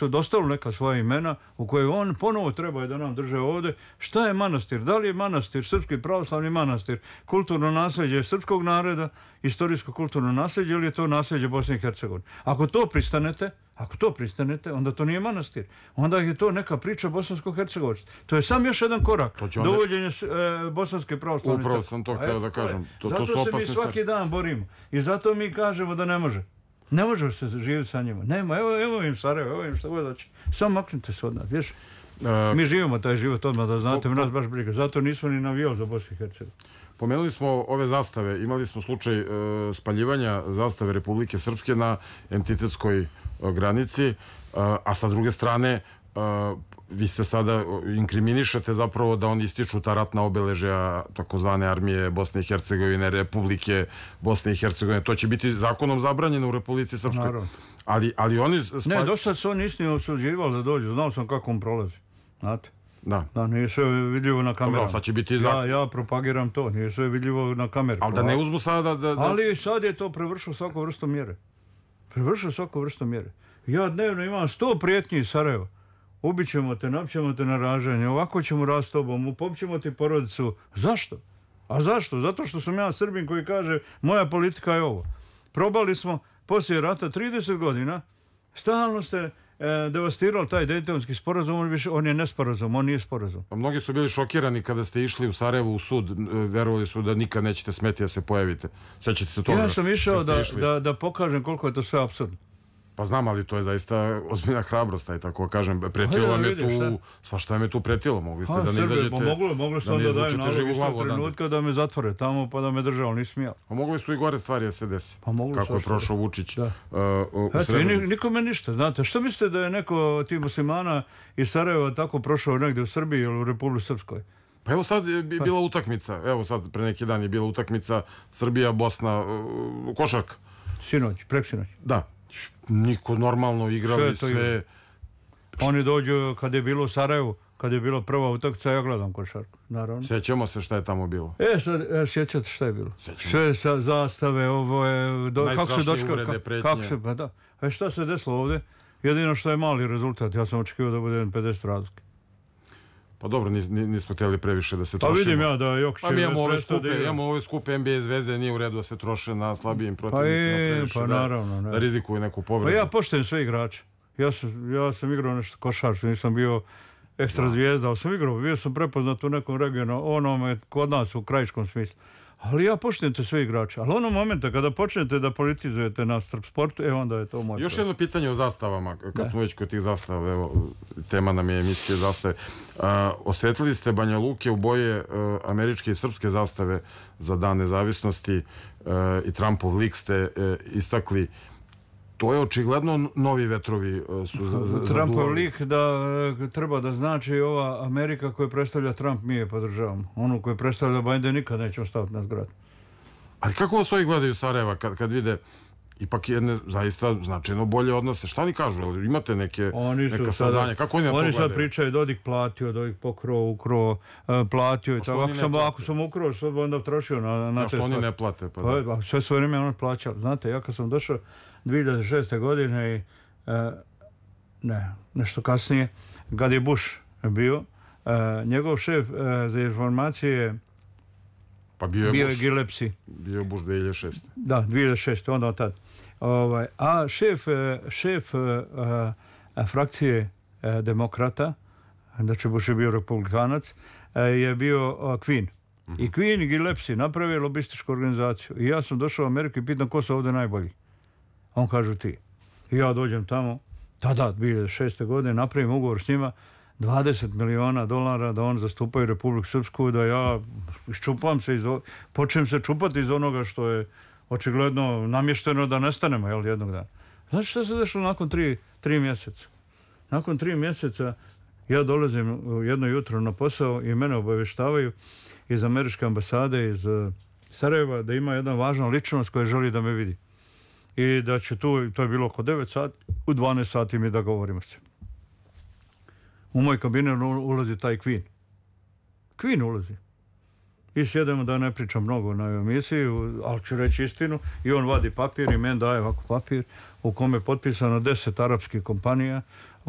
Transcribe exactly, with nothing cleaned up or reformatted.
su dostavili neka svoja imena u koje on ponovo treba da nam drže ovdje. Šta je manastir? Da li je manastir, srpski pravoslavni manastir, kulturno nasljeđe srpskog naroda, istorijsko kulturno nasljeđe, ili je to nasljeđe Bosne i Hercegovine? Ako to pristanete, ako to pristanete, onda to nije manastir. Onda je to neka priča bosansko-hercegovačka. To je sam još jedan korak do uvođenja e, bosanske pravoslavne crkve. Upravo sam to htio da kažem. To, zato to se mi svaki dan borimo. I zato mi kažemo da ne može. Ne može se živjeti sa njima. Nema, evo, evo im Sarajevo, evo im što god hoće. Samo maknite se od nas, vješ? E, mi živimo taj život odmah, da znate, po, po, nas baš briga. Zato nismo ni navijali za Bosnu i Hercegovinu. Pomenuli smo ove zastave. Imali smo slučaj e, spaljivanja zastave Republike Srpske na entitetskoj granici, a sa druge strane vi ste sada inkriminišete zapravo da oni ističu ta ratna obeležja takozvane armije Bosne i Hercegovine, Republike Bosne i Hercegovine. To će biti zakonom zabranjeno u Republici Srpskoj. Ali, ali oni... Spalj... Ne, do sad se oni isti osuđivali da dođu. Znao sam kako on prolazi. Znate? Da. Da, nije sve vidljivo na kamerama. Dobro, sad će biti zakon. Ja, ja propagiram to, nije sve vidljivo na kameru. Ali da ne uzmu sada da... da... Ali sad je to prevršilo svaku vrstu mjere. Prevršio svaku vrstu mjere. Ja dnevno imam sto prijetnji iz Sarajeva. Ubićemo te, napćemo te na ražanje, ovako ćemo rast s tobom, upopćemo ti porodicu. Zašto? A zašto? Zato što sam ja Srbin koji kaže moja politika je ovo. Probali smo poslije rata trideset godina, stalno ste e, devastirali taj Dejtonski sporazum, on, više, on je nesporazum, on nije sporazum. A mnogi su bili šokirani kada ste išli u Sarajevo u sud, verovali su da nikad nećete smeti da se pojavite. Sećate se toga? Ja sam išao da, da, da pokažem koliko je to sve apsurdno. Pa znam, ali to je zaista ozbiljna hrabrost, aj tako kažem, pretilo vam je tu, svašta vam je tu pretilo, mogli ste da ne izađete, da ne izvučete živu glavu odande. Trenutka da me zatvore tamo pa da me držao, nisam smijao. A mogli su i gore stvari da se desi, kako je prošao Vučić u Srebrenici. Nikome ništa, znate, što mislite da je neko ti muslimana iz Sarajeva tako prošao negdje u Srbiji ili u Republici Srpskoj? Pa evo sad je bila utakmica, evo sad pre neki dan je bila utakmica Srbija-Bosna, košarka. Sinoć, preksinoć. Da. Niko normalno igrali sve. sve... Oni dođu kad je bilo u Sarajevu, kad je bilo prva utakmica, ja gledam košarku, naravno. Sjećamo se šta je tamo bilo. E, sad, e, sjećate šta je bilo. Sjećamo sve sa zastave, ovo je... Do, najstrašnije kako se uvrede, pretnje. Kako se, pa da. E, šta se desilo ovdje? Jedino što je mali rezultat, ja sam očekivao da bude pedeset razlike. Pa dobro, nis, nismo htjeli previše da se trošimo. Pa vidim ja da Jokić... Pa mi imamo ove skupe, imamo ove skupe N B A zvezde, nije u redu da se troše na slabijim protivnicima previše, pa, naravno, da, da rizikuju neku povredu. Pa ja poštujem sve igrače. Ja sam, ja sam igrao nešto košarku, nisam bio ekstra zvijezda, ali sam igrao, bio sam prepoznat u nekom regionu, onome kod nas u krajiškom smislu. Ali ja poštujem te sve igrače. Ali onog momenta kada počnete da politizujete na sportu, e onda je to moj Još jedno pitanje o zastavama, kad da. smo već kod tih zastava, evo, tema nam je emisije zastave. A, osvetlili ste Banja Luke u boje a, američke i srpske zastave za dan nezavisnosti a, i Trumpov lik ste a, istakli. To je očigledno novi vetrovi su za, za, Trumpov lik da treba da znači ova Amerika koju predstavlja Trump mi je podržavamo. Onu koju predstavlja Biden nikad nećemo staviti na zgradu. Ali kako vas ovi gledaju Sarajeva kad, kad vide ipak jedne zaista značajno bolje odnose? Šta oni kažu? Imate neke, neka saznanja? Kako oni na to gledaju? Oni sad pričaju Dodik platio, Dodik pokro, ukro, platio. I tako. Ako, sam, ako sam ukro, sad bi onda trošio na, na te stvari. Oni ne plate? Pa pa, da. Sve svoje vrijeme on plaćao. Znate, ja kad sam došao dvije hiljade šeste. godine i e, ne, nešto kasnije, kad je Bush bio, e, njegov šef e, za informacije pa bio je, bio Bush, je Gillespie. Bio je Bush dvije hiljade šeste. Da, dvije hiljade šeste. onda od tad. Ovaj, a šef, šef e, e, frakcije e, demokrata, znači Bush je bio republikanac, e, je bio e, Queen. Mm-hmm. I Queen i Gillespie napravili lobističku organizaciju. I ja sam došao u Ameriku i pitam ko su ovdje najbolji. On kažu ti. I ja dođem tamo, tada, dvije hiljade šeste. godine, napravim ugovor s njima, dvadeset miliona dolara da on zastupaju Republiku Srpsku, da ja iščupam se, iz, počnem se čupati iz onoga što je očigledno namješteno da nestanemo, jel, jednog dana. Znači što se dešlo nakon tri, tri mjeseca? Nakon tri mjeseca ja dolazim jedno jutro na posao i mene obavještavaju iz američke ambasade, iz Sarajeva, da ima jedna važna ličnost koja želi da me vidi. I da će tu, to je bilo oko devet sati, u dvanaest sati mi da govorimo se. U moj kabinet ulazi taj Queen. Queen ulazi. I sjedemo da ne pričam mnogo na emisiji, ali ću reći istinu. I on vadi papir i meni daje ovako papir u kome je potpisano deset arapskih kompanija